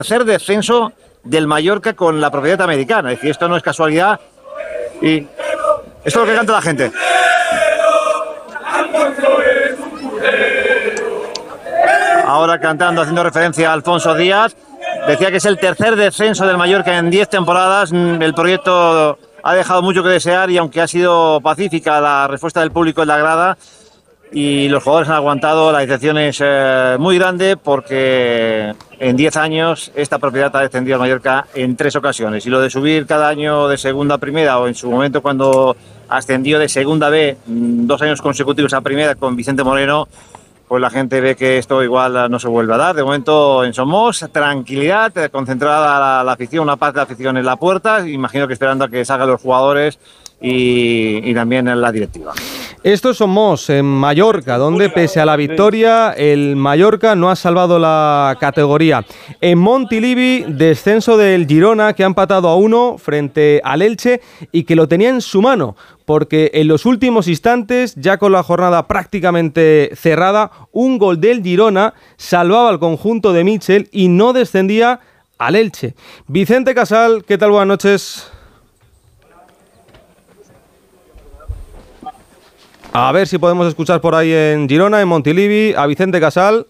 tercer descenso del Mallorca con la propiedad americana. Es decir, esto no es casualidad y esto es lo que canta la gente. Ahora cantando, haciendo referencia a Alfonso Díaz. Decía que es el tercer descenso del Mallorca en 10 temporadas. El proyecto ha dejado mucho que desear y aunque ha sido pacífica la respuesta del público en la grada y los jugadores han aguantado, la decepción es muy grande porque en 10 años esta propiedad ha descendido al Mallorca en 3 ocasiones. Y lo de subir cada año de segunda a primera, o en su momento cuando ascendió de segunda B 2 años consecutivos a primera con Vicente Moreno, pues la gente ve que esto igual no se vuelve a dar. De momento en Somos, tranquilidad, concentrada la afición, una parte de la afición en la puerta, imagino que esperando a que salgan los jugadores y también en la directiva. Estos somos en Mallorca, donde pese a la victoria, el Mallorca no ha salvado la categoría. En Montilivi, descenso del Girona, que ha empatado a 1 frente al Elche y que lo tenía en su mano, porque en los últimos instantes, ya con la jornada prácticamente cerrada, un gol del Girona salvaba al conjunto de Mitchell y no descendía al Elche. Vicente Casal, ¿qué tal? Buenas noches. A ver si podemos escuchar por ahí en Girona, en Montilivi, a Vicente Casal.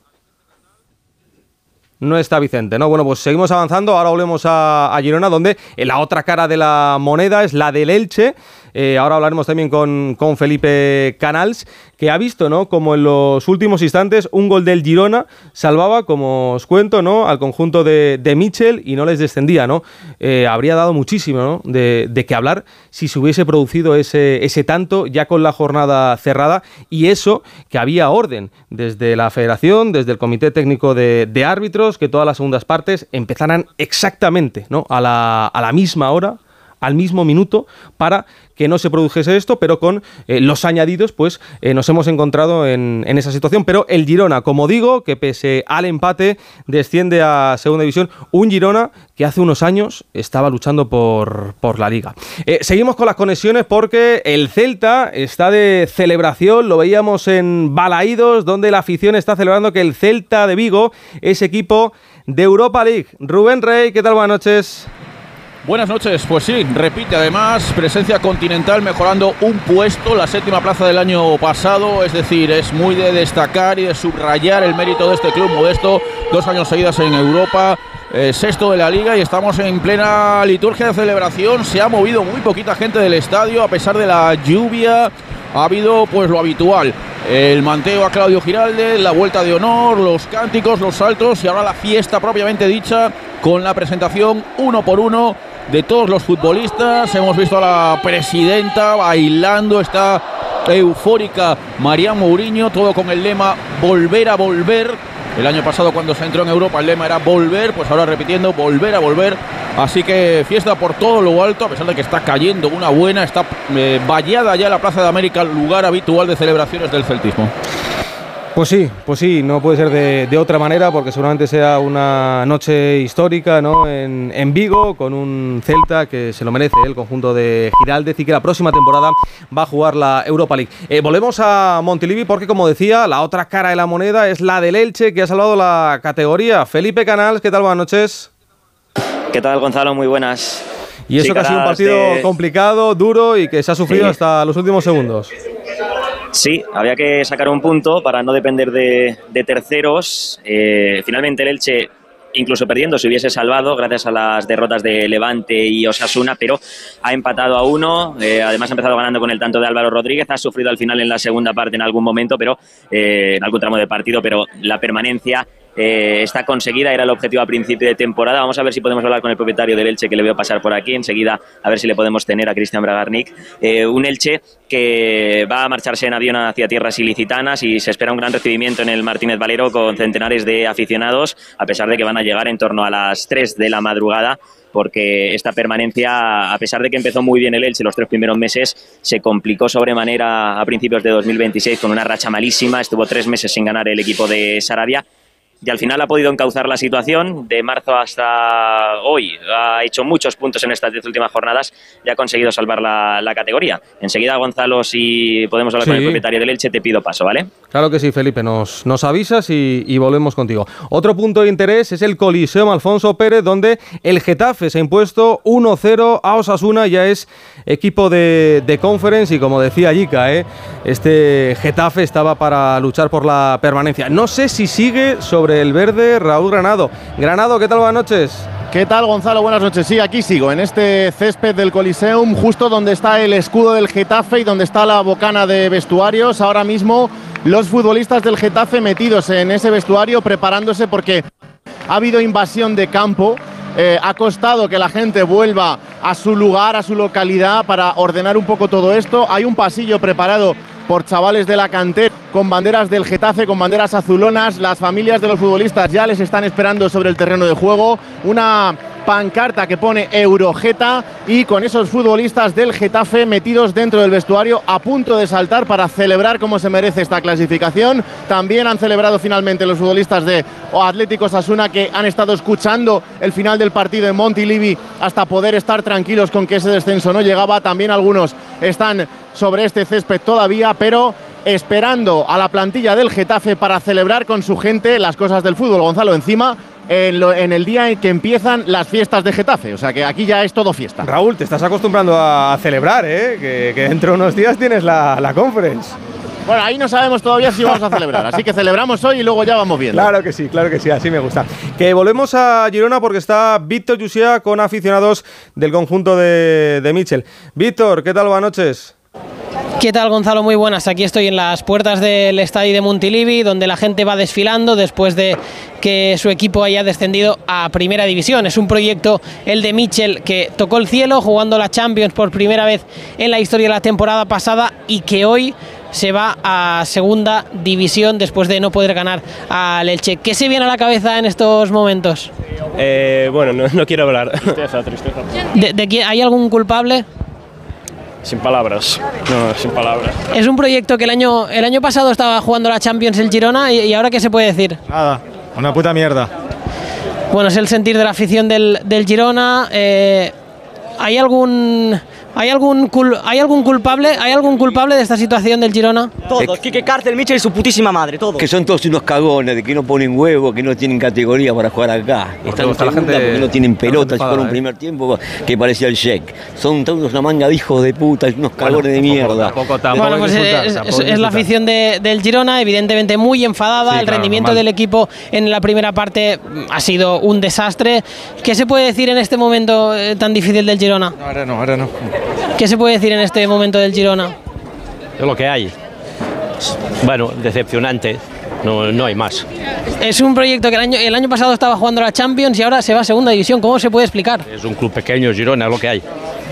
No está Vicente, ¿no? Bueno, pues seguimos avanzando. Ahora volvemos a Girona, donde la otra cara de la moneda es la del Elche. Ahora hablaremos también con Felipe Canals, que ha visto, ¿no?, como en los últimos instantes un gol del Girona salvaba, como os cuento, ¿no?, al conjunto de Mitchell y no les descendía, ¿no? Habría dado muchísimo, ¿no?, de qué hablar si se hubiese producido ese tanto ya con la jornada cerrada, y eso que había orden desde la federación, desde el comité técnico de árbitros, que todas las segundas partes empezaran exactamente, ¿no?, a la misma hora, al mismo minuto, para que no se produjese esto, pero con los añadidos, pues nos hemos encontrado en esa situación. Pero el Girona, como digo, que pese al empate, desciende a segunda división. Un Girona que hace unos años estaba luchando por la Liga. Seguimos con las conexiones porque el Celta está de celebración. Lo veíamos en Balaídos, donde la afición está celebrando que el Celta de Vigo es equipo de Europa League. Rubén Rey, ¿qué tal? Buenas noches. Buenas noches, pues sí, repite además presencia continental, mejorando un puesto, la 7ª plaza del año pasado, es decir, es muy de destacar y de subrayar el mérito de este club modesto, 2 años seguidos en Europa, 6º de la Liga, y estamos en plena liturgia de celebración. Se ha movido muy poquita gente del estadio a pesar de la lluvia. Ha habido pues lo habitual, el manteo a Claudio Giralde, la vuelta de honor, los cánticos, los saltos y ahora la fiesta propiamente dicha, con la presentación uno por uno de todos los futbolistas. Hemos visto a la presidenta bailando, está eufórica Marián Mourinho, todo con el lema volver a volver. El año pasado, cuando se entró en Europa, el lema era volver, pues ahora repitiendo volver a volver. Así que fiesta por todo lo alto, a pesar de que está cayendo una buena, está vallada ya la Plaza de América, lugar habitual de celebraciones del celtismo. Pues sí, no puede ser de otra manera, porque seguramente sea una noche histórica, ¿no?, en Vigo, con un Celta que se lo merece, el conjunto de Giraldez, y que la próxima temporada va a jugar la Europa League. Volvemos a Montilivi porque, como decía, la otra cara de la moneda es la del Elche, que ha salvado la categoría. Felipe Canals, ¿qué tal? Buenas noches. ¿Qué tal, Gonzalo? Muy buenas. Y eso, sí, que ha sido un partido complicado, duro y que se ha sufrido hasta los últimos segundos. Sí, había que sacar un punto para no depender de terceros. Finalmente el Elche, incluso perdiendo, se hubiese salvado gracias a las derrotas de Levante y Osasuna, pero ha empatado a 1. Además ha empezado ganando con el tanto de Álvaro Rodríguez. Ha sufrido al final en la segunda parte en algún momento, pero en algún tramo de partido, pero la permanencia está conseguida, era el objetivo a principio de temporada. Vamos a ver si podemos hablar con el propietario del Elche, que le veo pasar por aquí enseguida, a ver si le podemos tener a Cristian Bragarnik. Un Elche que va a marcharse en avión hacia tierras ilicitanas y se espera un gran recibimiento en el Martínez Valero con centenares de aficionados, a pesar de que van a llegar en torno a las 3 de la madrugada, porque esta permanencia, a pesar de que empezó muy bien el Elche los 3 primeros meses, se complicó sobremanera a principios de 2026 con una racha malísima. Estuvo 3 meses sin ganar el equipo de Sarabia. y al final ha podido encauzar la situación. De marzo hasta hoy ha hecho muchos puntos en estas 10 últimas jornadas y ha conseguido salvar la categoría. Enseguida, Gonzalo, si podemos hablar con el propietario del Elche, te pido paso, ¿vale? Claro que sí, Felipe, nos avisas y volvemos contigo. Otro punto de interés es el Coliseum Alfonso Pérez, donde el Getafe se ha impuesto 1-0 a Osasuna, ya es equipo de Conference, y como decía Yica, este Getafe estaba para luchar por la permanencia. No sé si sigue sobre el verde Raúl Granado. Granado, ¿qué tal? Buenas noches. ¿Qué tal, Gonzalo? Buenas noches. Sí, aquí sigo, en este césped del Coliseum, justo donde está el escudo del Getafe y donde está la bocana de vestuarios. Ahora mismo los futbolistas del Getafe metidos en ese vestuario, preparándose porque ha habido invasión de campo. Ha costado que la gente vuelva a su lugar, a su localidad, para ordenar un poco todo esto. Hay un pasillo preparado por chavales de la cantera con banderas del Getafe, con banderas azulonas. Las familias de los futbolistas ya les están esperando sobre el terreno de juego. Una pancarta que pone Eurogeta, y con esos futbolistas del Getafe metidos dentro del vestuario, a punto de saltar para celebrar como se merece esta clasificación. También han celebrado finalmente los futbolistas de Atlético Osasuna, que han estado escuchando el final del partido en Montilivi hasta poder estar tranquilos con que ese descenso no llegaba. También algunos están sobre este césped todavía, pero esperando a la plantilla del Getafe para celebrar con su gente las cosas del fútbol. Gonzalo, encima en el día en que empiezan las fiestas de Getafe, o sea que aquí ya es todo fiesta. Raúl, te estás acostumbrando a celebrar, que dentro de unos días tienes la Conference. Bueno, ahí no sabemos todavía si vamos a celebrar, así que celebramos hoy y luego ya vamos viendo. Claro que sí, así me gusta. Que volvemos a Girona porque está Víctor Llucia con aficionados del conjunto de Mitchell. Víctor, ¿qué tal? Buenas noches. ¿Qué tal, Gonzalo? Muy buenas. Aquí estoy en las puertas del estadio de Montilivi, donde la gente va desfilando después de que su equipo haya descendido a Primera División. Es un proyecto, el de Mitchell, que tocó el cielo jugando la Champions por primera vez en la historia de la temporada pasada y que hoy se va a Segunda División después de no poder ganar al Elche. ¿Qué se viene a la cabeza en estos momentos? Bueno, no quiero hablar. Tristeza. ¿Hay algún culpable? Sin palabras. No, sin palabras. Es un proyecto que el año pasado estaba jugando la Champions el Girona, y ahora ¿qué se puede decir? Nada, una puta mierda. Bueno, es el sentir de la afición del Girona. ¿Hay algún culpable de esta situación del Girona? Todos, Quique Cárcel, Mitchell y su putísima madre, todos. Que son todos unos cagones, de que no ponen huevo, que no tienen categoría para jugar acá. Están en segunda porque no tienen pelotas, y fueron un primer tiempo que parecía el Sheik. Son todos una manga de hijos de puta, unos cagones de mierda. Bueno, pues es la afición del Girona, evidentemente muy enfadada. El rendimiento del equipo en la primera parte ha sido un desastre. ¿Qué se puede decir en este momento tan difícil del Girona? Ahora no. ¿Qué se puede decir en este momento del Girona? Es lo que hay. Bueno, decepcionante. No hay más. Es un proyecto que el año pasado estaba jugando la Champions y ahora se va a Segunda División. ¿Cómo se puede explicar? Es un club pequeño, Girona, es lo que hay.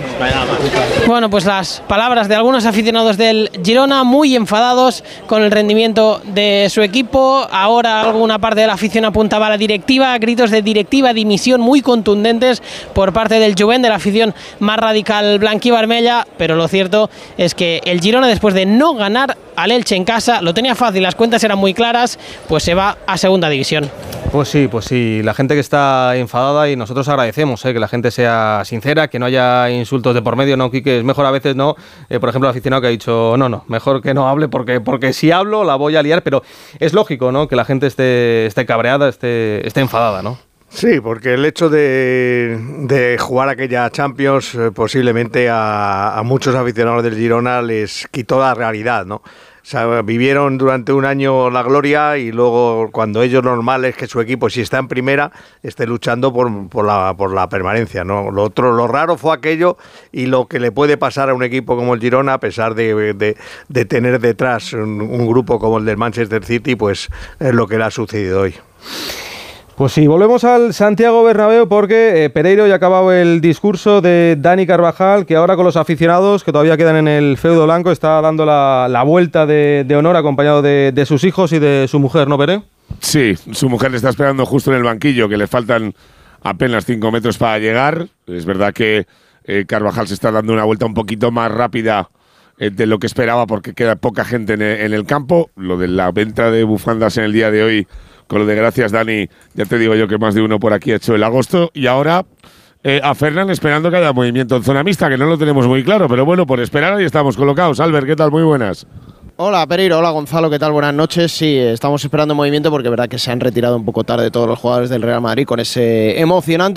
Bueno, pues las palabras de algunos aficionados del Girona, muy enfadados con el rendimiento de su equipo. Ahora alguna parte de la afición apuntaba a la directiva, gritos de directiva, dimisión muy contundentes por parte del Jovent, de la afición más radical blanquivermella. Pero lo cierto es que el Girona, después de no ganar al Elche en casa, lo tenía fácil, las cuentas eran muy claras, pues se va a Segunda División. Pues sí, la gente que está enfadada, y nosotros agradecemos que la gente sea sincera, que no haya insultos de por medio, ¿no, Quique? Es mejor a veces, ¿no? Por ejemplo, el aficionado que ha dicho, no, mejor que no hable porque si hablo la voy a liar, pero es lógico, ¿no? Que la gente esté cabreada, esté enfadada, ¿no? Sí, porque el hecho de jugar aquella Champions posiblemente a muchos aficionados del Girona les quitó la realidad, ¿no? O sea, vivieron durante un año la gloria y luego, cuando ellos, normal es que su equipo, si está en primera, esté luchando por la permanencia, ¿no? Lo raro fue aquello, y lo que le puede pasar a un equipo como el Girona, a pesar de tener detrás un grupo como el del Manchester City, pues es lo que le ha sucedido hoy. Pues sí, volvemos al Santiago Bernabéu porque Pereiro ya ha acabado el discurso de Dani Carvajal, que ahora con los aficionados que todavía quedan en el feudo blanco está dando la vuelta de honor, acompañado de sus hijos y de su mujer, ¿no, Pere? Sí, su mujer le está esperando justo en el banquillo, que le faltan apenas 5 metros para llegar. Es verdad que Carvajal se está dando una vuelta un poquito más rápida de lo que esperaba, porque queda poca gente en el campo. Lo de la venta de bufandas en el día de hoy con lo de gracias, Dani, ya te digo yo que más de uno por aquí ha hecho el agosto. Y ahora a Fernán esperando que haya movimiento en zona mixta, que no lo tenemos muy claro, pero bueno, por esperar ahí estamos colocados. Albert, ¿qué tal? Muy buenas. Hola Pereiro, hola Gonzalo, ¿qué tal? Buenas noches. Sí, estamos esperando movimiento porque es verdad que se han retirado un poco tarde todos los jugadores del Real Madrid con ese emocionante